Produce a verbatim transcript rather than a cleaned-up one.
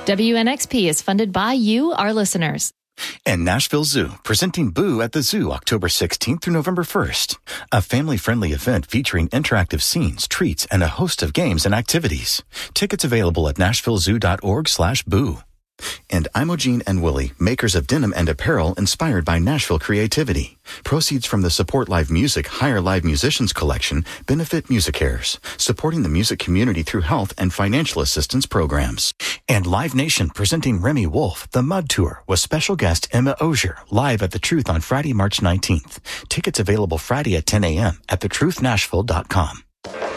W N X P is funded by you, our listeners. And Nashville Zoo, presenting Boo at the Zoo October sixteenth through November first. A family-friendly event featuring interactive scenes, treats, and a host of games and activities. Tickets available at nashvillezoo.org slash boo. And Imogene and Willie, makers of denim and apparel inspired by Nashville creativity. Proceeds from the Support Live Music Hire Live Musicians collection benefit MusiCares, supporting the music community through health and financial assistance programs. And Live Nation presenting Remy Wolf, The Mud Tour, with special guest Emma Osier, live at The Truth on Friday, March nineteenth. Tickets available Friday at ten a.m. at the truth nashville dot com.